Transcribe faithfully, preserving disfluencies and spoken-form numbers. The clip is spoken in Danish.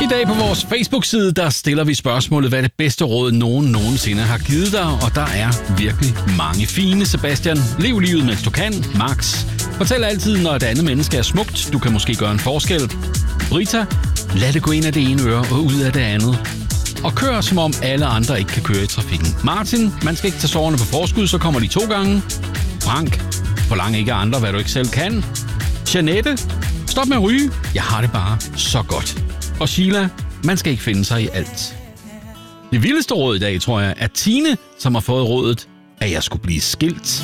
I dag på vores Facebook-side, der stiller vi spørgsmålet, hvad er det bedste råd, nogen nogensinde har givet dig? Og der er virkelig mange fine. Sebastian, lev livet, mens du kan. Max, fortæl altid, når et andet menneske er smukt. Du kan måske gøre en forskel. Brita, lad det gå ind af det ene øre og ud af det andet. Og kør, som om alle andre ikke kan køre i trafikken. Martin, man skal ikke tage sårene på forskud, så kommer de to gange. Frank, forlang ikke af andre, hvad du ikke selv kan. Jeanette, stop med at ryge. Jeg har det bare så godt. Og Sheila, man skal ikke finde sig i alt. Det vildeste råd i dag, tror jeg, er Tine, som har fået rådet, at jeg skulle blive skilt.